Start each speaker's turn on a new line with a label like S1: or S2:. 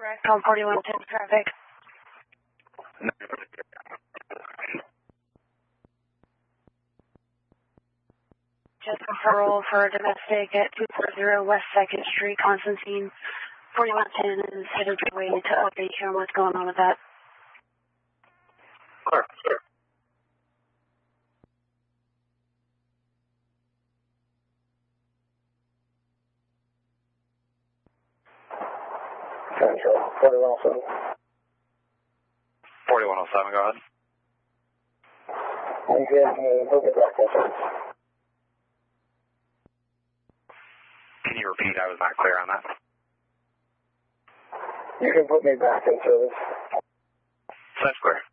S1: Correct, on 4110 traffic. Just referral for domestic at 240 West 2nd Street, Constantine. 4110 is headed your way to update you on what's going on with that.
S2: Sure, sure. Central, 4107.
S3: 4107, go ahead.
S2: You can put me back in service.
S3: Can you repeat? I was not clear on that.
S2: You can put me back in service.
S3: That's clear.